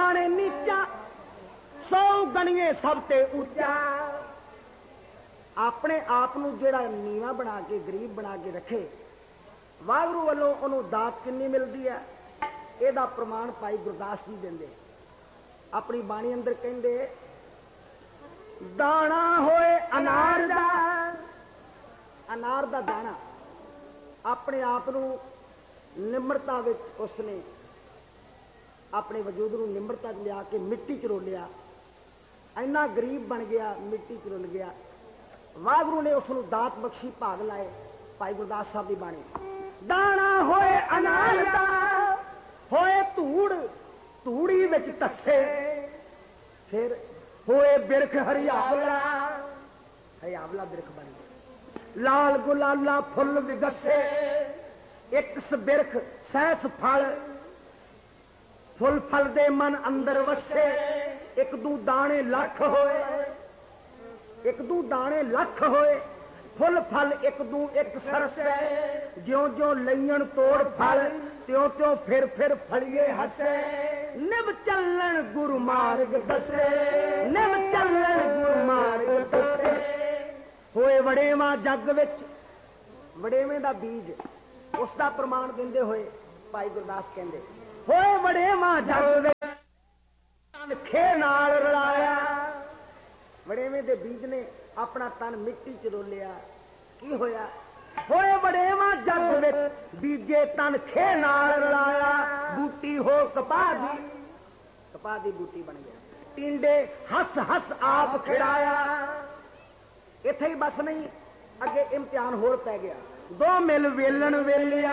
जाने नीचा 100 गणिए सब ते ऊंचा। अपने आप नूं जिहड़ा नीवा बना के गरीब बना के रखे वाहगुरू वालों उन्होंने दात कितनी मिलती है। यदा प्रमाण भाई गुरदास जी देंगे अपनी बाणी अंदर कहते दाना होए अनार दा, अनार दा दाना अपने आप नूं निम्रता विच उसने अपने वजूद नूं निम्रता च लिया के मिट्टी च रोलिया, इन्ना गरीब बन गया, मिट्टी च रुल गया। वाहगुरू ने उसनूं दात बख्शी, भाग लाए। भाई गुरदास साहब की बाणी दाना होए अनार दा होए धूड़ धूड़ी विच तस्से, फिर होए बिरख हरियावला, हरियावला बिरख बन गया। लाल गुलाला फुल विगसे, एक बिरख सहस फल, फुल फल दे मन अंदर वसे। एक दू दाने लख होए, एक दू दाने लख होए, फुल फल एक दू एक सरसे। ज्यों ज्यों लईन तोड़ फल त्यों त्यों फिर फलिए हसे। निब चलन गुरु मार्ग दसे, निब चलन गुरु मार्ग दसे। होए वड़ेवा जग विच, वड़ेवे दा बीज उसका प्रमाण देंदे होए भाई गुरदास कहंदे होए वड़ेवा जग विच तन खे नाल रलाया। वड़ेवे दे बीज ने अपना तन मिट्टी च रोलिया, की होया? होए वड़ेवा जग विच बीजे तन खे नाल रलाया। बूटी हो कपाह दी बूटी बन गया। टिंडे हस हस आप खिड़ाया। इथे ही बस नहीं, अगे इम्तिहान होर पै गया। 2 मिल वेलन वेलिया,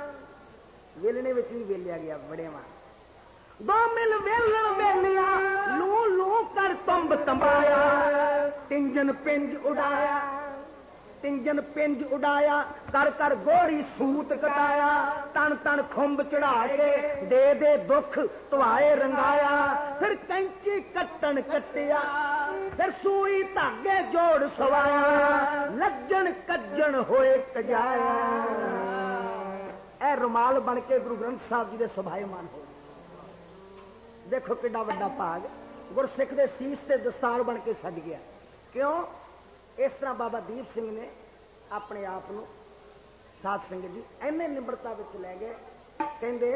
वेलने विच भी वेलिया गया वड़ेवा। 2 मिल वेलन वेलिया, लू लू कर तुंब तंबाया। टिंजन पिंज उड़ाया, टिंजन पिंज उड़ाया। कर कर गोरी सूत कटाया। तन तन खुंब चढ़ा के दे दे दुख तुआए रंगाया। फिर कैंची कट्टन कटिया, फिर सूई धागे जोड़ सवाया। लज्जन कज्जन होए कजाया। ए रुमाल बन के गुरु ग्रंथ साहब जी दे सभायमान हो। देखो किड्डा वड्डा भाग गुरसिख दे सीस ते दस्तार बन के सज गया। क्यों? इस तरह बाबा दीप सिंह ने अपने आप को साध संगत जी इन्ने निम्रता विच लै गए। कहंदे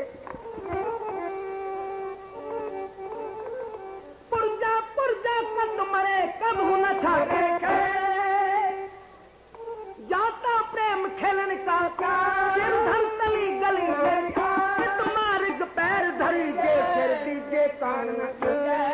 पुरजा पुरजा कद मरे कब न छाटे, जाता प्रेम खेलन का धन तली गली मार्ग पैर धरी जे फिर दीजे कान न